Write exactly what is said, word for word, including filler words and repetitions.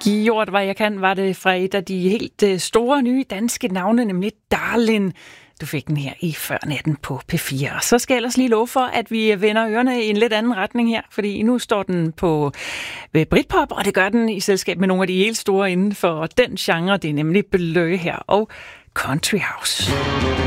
Gjort, hvad jeg kan, var det fra et af de helt store nye danske navne, nemlig Darlin. Du fik den her i Før Natten på P fire. Og så skal jeg ellers lige love for, at vi vender ørerne i en lidt anden retning her, fordi nu står den på Britpop, og det gør den i selskab med nogle af de helt store inden for den genre. Det er nemlig Blø her og Country House.